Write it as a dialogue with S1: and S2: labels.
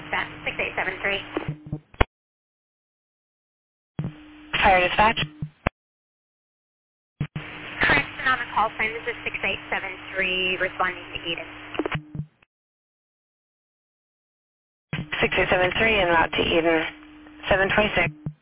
S1: Dispatch 6873.
S2: Fire dispatch.
S1: Correction on the call sign. This is 6873 responding to Eden.
S2: 6873 en route to Eden. 726.